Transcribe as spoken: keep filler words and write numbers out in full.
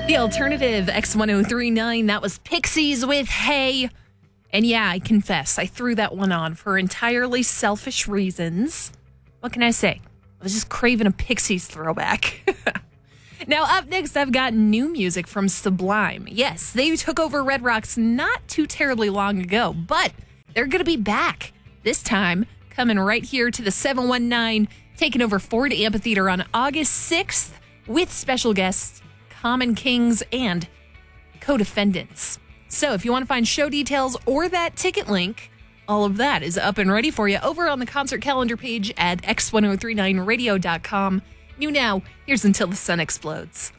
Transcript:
The alternative, X ten thirty-nine, that was Pixies with Hey. And yeah, I confess, I threw that one on for entirely selfish reasons. What can I say? I was just craving a Pixies throwback. Now, up next, I've got new music from Sublime. Yes, they took over Red Rocks not too terribly long ago, but they're going to be back. This time, coming right here to the seven one nine, taking over Ford Amphitheater on August sixth with special guests, Common Kings and Co-Defendants. So if you want to find show details or that ticket link, all of that is up and ready for you over on the concert calendar page at x ten thirty-nine radio dot com. New now, here's Until the Sun Explodes.